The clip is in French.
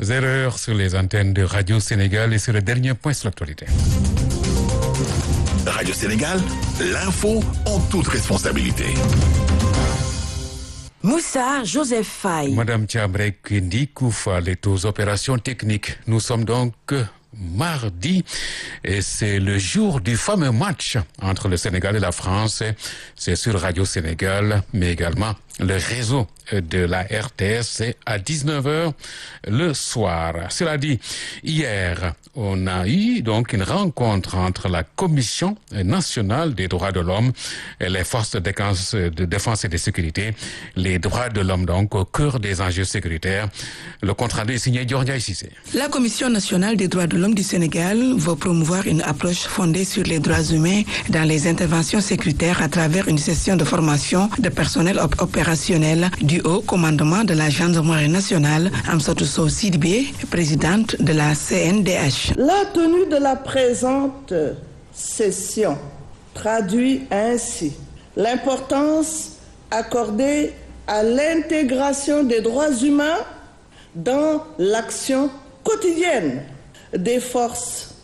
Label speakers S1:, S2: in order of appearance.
S1: 0h sur les antennes de Radio Sénégal et sur le dernier point sur l'actualité.
S2: Radio Sénégal, l'info en toute responsabilité.
S3: Moussa Joseph Faye.
S1: Madame Thiamrek Ndikouf, les aux opérations techniques. Nous sommes donc mardi et c'est le jour du fameux match entre le Sénégal et la France. C'est sur Radio Sénégal, mais également le réseau de la RTS, c'est à 19h le soir. Cela dit, hier, on a eu donc une rencontre entre la Commission nationale des droits de l'homme et les forces de défense et de sécurité. Les droits de l'homme, donc, au cœur des enjeux sécuritaires. Le compte rendu est signé Diornia Cissé.
S4: La Commission nationale des droits de l'homme du Sénégal veut promouvoir une approche fondée sur les droits humains dans les interventions sécuritaires à travers une session de formation de personnel opérationnel du haut commandement de la gendarmerie nationale, Amsatou Sow Sidibé, présidente de la CNDH.
S5: La tenue de la présente session traduit ainsi l'importance accordée à l'intégration des droits humains dans l'action quotidienne des forces